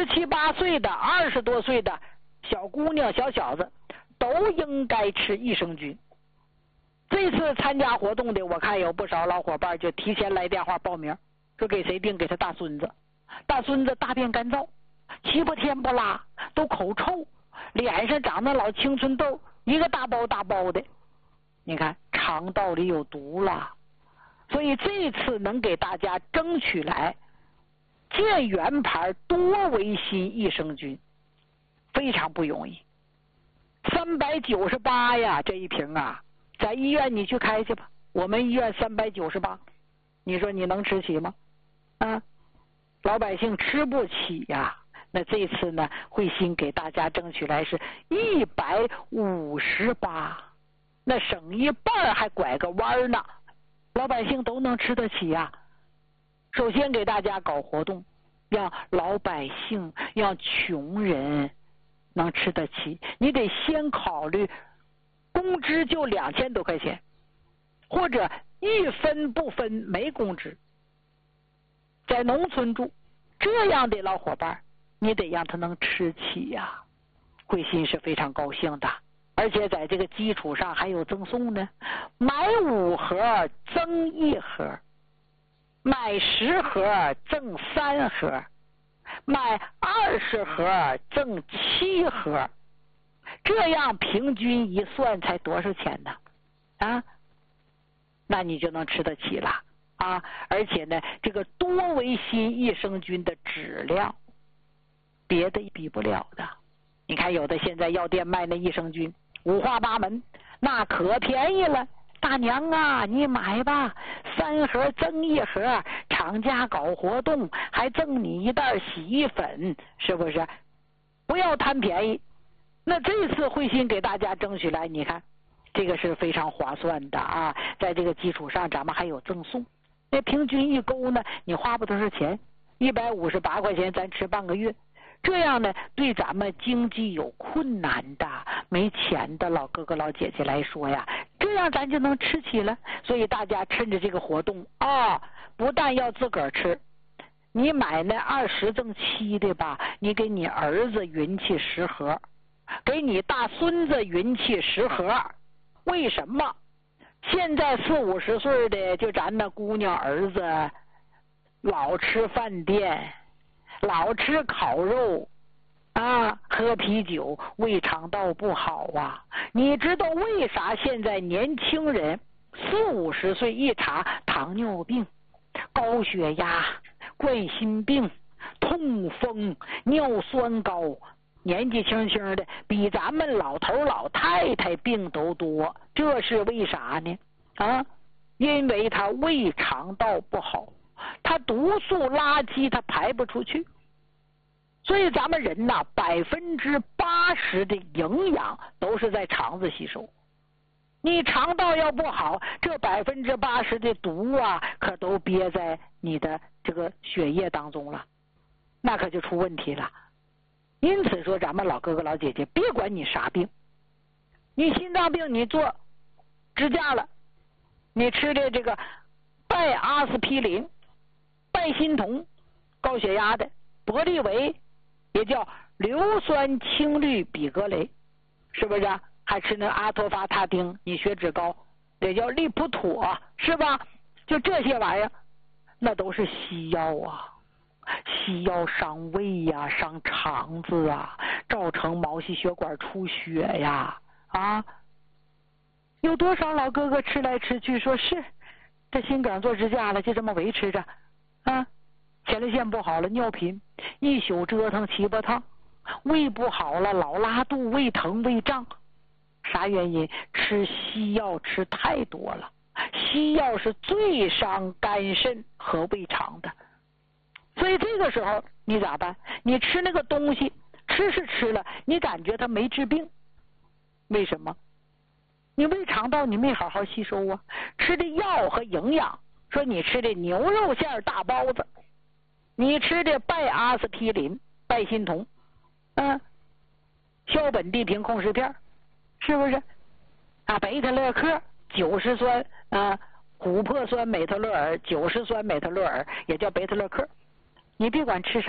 17、18岁的、20多岁的小姑娘、小小子都应该吃益生菌。这次参加活动的，我看有不少老伙伴就提前来电话报名，说给谁定？给他大孙子。大孙子大便干燥，7、8天不拉，都口臭，脸上长得老青春痘，一个大包大包的，你看肠道里有毒了。所以这次能给大家争取来健元牌多维新益生菌，非常不容易。398呀，这一瓶啊，在医院你去开去吧，我们医院398，你说你能吃起吗？啊，老百姓吃不起呀。那这次呢，慧心给大家争取来是158，那省一半还拐个弯呢，老百姓都能吃得起呀。首先给大家搞活动，让老百姓、让穷人能吃得起，你得先考虑工资就2000多块钱，或者一分不分没工资，在农村住这样的老伙伴，你得让他能吃起呀。慧心是非常高兴的，而且在这个基础上还有赠送呢，买5盒赠1盒，买10盒赠3盒，买20盒赠7盒，这样平均一算才多少钱呢？啊，那你就能吃得起了啊！而且呢，这个多维新益生菌的质量，别的比不了的。你看有的现在药店卖那益生菌五花八门，那可便宜了。大娘啊，你买吧，3盒赠1盒，厂家搞活动还赠你一袋洗衣粉，是不是？不要贪便宜。那这次慧心给大家争取来，你看这个是非常划算的啊！在这个基础上，咱们还有赠送。那平均一钩呢，你花不多少钱，158块钱，咱吃半个月。这样呢，对咱们经济有困难的、没钱的老哥哥老姐姐来说呀，这样咱就能吃起了。所以大家趁着这个活动啊，不但要自个儿吃，你买那20赠7的吧，你给你儿子匀气10盒，给你大孙子匀气10盒。为什么？现在40、50岁的，就咱那姑娘儿子，老吃饭店，老吃烤肉啊，喝啤酒，胃肠道不好啊。你知道为啥现在年轻人40、50岁一查糖尿病、高血压、冠心病、痛风、尿酸高，年纪轻轻的比咱们老头老太太病都多？这是为啥呢？啊，因为他胃肠道不好，他毒素垃圾他排不出去。所以咱们人呐，80%的营养都是在肠子吸收。你肠道要不好，这80%的毒啊，可都憋在你的这个血液当中了，那可就出问题了。因此说，咱们老哥哥老姐姐，别管你啥病，你心脏病你做支架了，你吃的这个拜阿司匹林、拜心酮，高血压的博利维，也叫硫酸氢氯吡格雷，是不是啊？还吃那阿托伐他汀，你血脂高，也叫利普妥，是吧？就这些玩意儿，那都是西药啊。西药伤胃呀，伤肠子啊，造成毛细血管出血呀，啊！有多少老哥哥吃来吃去，说是这心梗做支架了，就这么维持着啊。前列腺不好了，尿频，一宿折腾7、8趟，胃不好了，老拉肚，胃疼胃胀，啥原因？吃西药吃太多了，西药是最伤肝肾和胃肠的。所以这个时候你咋办？你吃那个东西，吃是吃了，你感觉它没治病，为什么？你胃肠道你没好好吸收啊，吃的药和营养，说你吃的牛肉馅大包子，你吃的拜阿司匹林、拜心酮，硝苯地平控制片，是不是？啊，贝塔乐克90酸琥珀酸美特洛尔90酸美特洛尔，也叫贝塔乐克。你别管吃啥。